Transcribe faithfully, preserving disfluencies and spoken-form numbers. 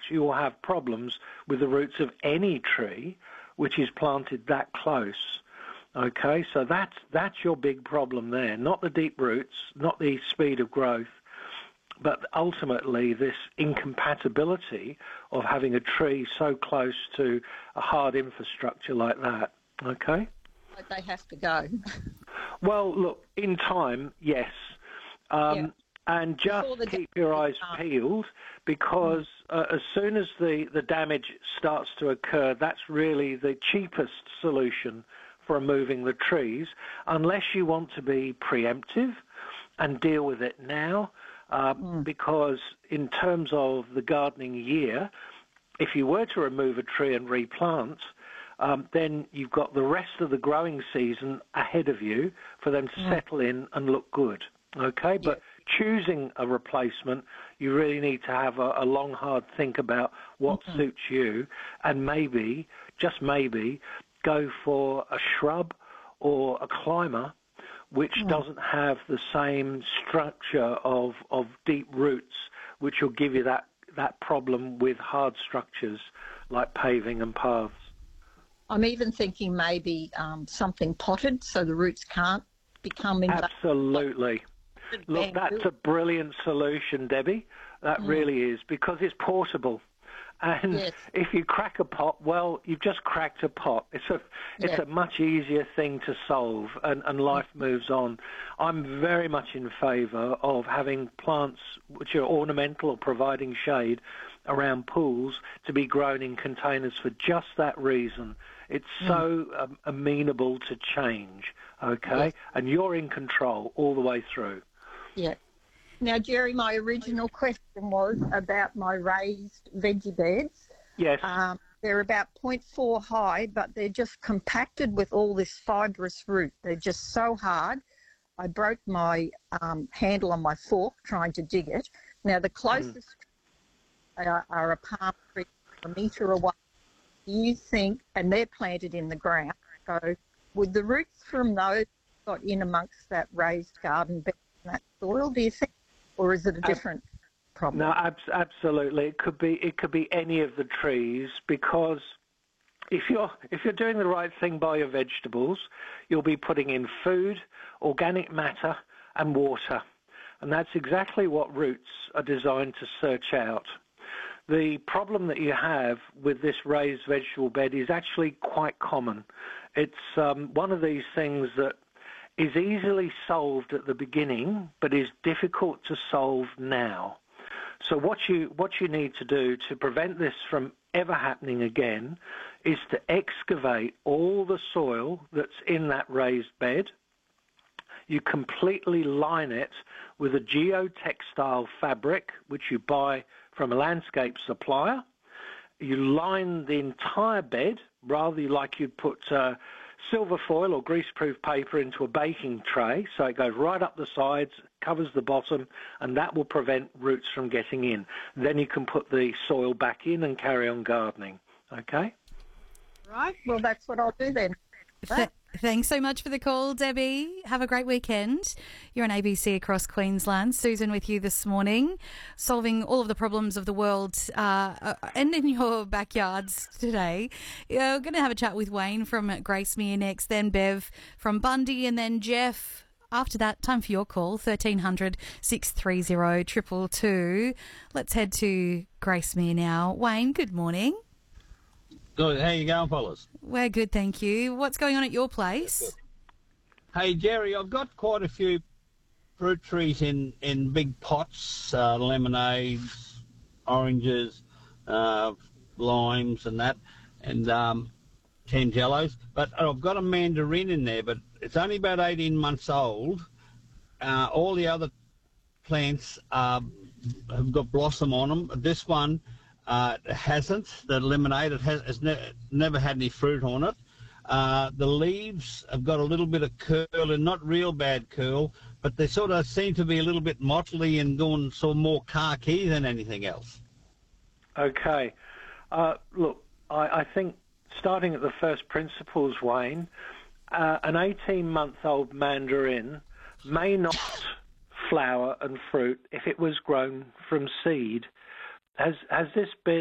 you will have problems with the roots of any tree which is planted that close. Okay, so that's, that's your big problem there. Not the deep roots, not the speed of growth, but ultimately this incompatibility of having a tree so close to a hard infrastructure like that. Okay? Like they have to go. Well, look, in time, yes. Um, Yeah. And just keep your eyes peeled, because uh, as soon as the, the damage starts to occur, that's really the cheapest solution for removing the trees, unless you want to be preemptive and deal with it now, uh, mm. because in terms of the gardening year, if you were to remove a tree and replant, um, then you've got the rest of the growing season ahead of you for them to mm. settle in and look good. Okay, but yeah. choosing a replacement, you really need to have a, a long, hard think about what mm-hmm. suits you, and maybe, just maybe, go for a shrub or a climber which mm. doesn't have the same structure of, of deep roots, which will give you that, that problem with hard structures like paving and paths. I'm even thinking maybe um, something potted so the roots can't become invasive. Absolutely. Look, that's a brilliant solution, Debbie. That mm. really is, because it's portable. And yes. if you crack a pot, well, you've just cracked a pot. It's a it's yeah. a much easier thing to solve, and, and life moves on. I'm very much in favour of having plants which are ornamental or providing shade around pools to be grown in containers for just that reason. It's mm. so um, amenable to change, okay? Yes. And you're in control all the way through. Yeah. Now, Jerry, my original question was about my raised veggie beds. Yes. Um, they're about zero point four high, but they're just compacted with all this fibrous root. They're just so hard. I broke my um, handle on my fork trying to dig it. Now, the closest mm. are, are a palm tree a metre away. Do you think, and they're planted in the ground, so would the roots from those got in amongst that raised garden bed and that soil, do you think? Or is it a different uh, problem? No, ab- absolutely. It could be. It could be any of the trees, because if you're if you're doing the right thing by your vegetables, you'll be putting in food, organic matter, and water, and that's exactly what roots are designed to search out. The problem that you have with this raised vegetable bed is actually quite common. It's um, one of these things that is easily solved at the beginning, but is difficult to solve now. So what you what you need to do to prevent this from ever happening again is to excavate all the soil that's in that raised bed. You completely line it with a geotextile fabric, which you buy from a landscape supplier. You line the entire bed, rather like you'd put uh, silver foil or greaseproof paper into a baking tray, so it goes right up the sides, covers the bottom, and that will prevent roots from getting in. Then you can put the soil back in and carry on gardening. Okay? Right, well, that's what I'll do then. Th- thanks so much for the call, Debbie. Have a great weekend. You're on A B C across Queensland. Susan with you this morning, solving all of the problems of the world uh, and in your backyards today. Uh, we're going to have a chat with Wayne from Gracemere next, then Bev from Bundy, and then Jeff. After that, time for your call, thirteen hundred, six three zero, two two two. Let's head to Gracemere now. Wayne, good morning. Good. How you going, fellas? We're good, thank you. What's going on at your place? Hey, Jerry, I've got quite a few fruit trees in, in big pots, uh, lemonades, oranges, uh, limes and that, and um, tangelos. But I've got a mandarin in there, but it's only about eighteen months old. Uh, all the other plants uh, have got blossom on them. This one... Uh, it hasn't. The lemonade, it has it's ne- never had any fruit on it. Uh, the leaves have got a little bit of curl, and not real bad curl, but they sort of seem to be a little bit mottly and going sort of more khaki than anything else. Okay. Uh, look, I, I think starting at the first principles, Wayne, uh, an eighteen-month-old mandarin may not flower and fruit if it was grown from seed. Has has this been